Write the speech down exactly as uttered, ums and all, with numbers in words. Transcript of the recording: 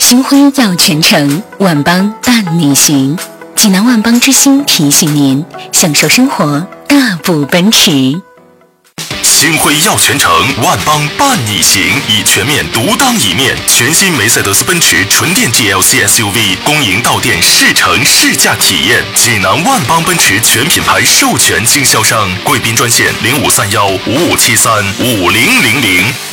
星辉耀全城，万邦伴你行。济南万邦之星提醒您，享受生活，大步奔驰。 星辉耀全城，万邦伴你行，以全面独当一面。全新梅赛德斯奔驰纯电 G L C S U V 公营到店试乘试驾体验。济南万邦奔驰全品牌授权经销商，贵宾专线零五三幺五五七三五零零零。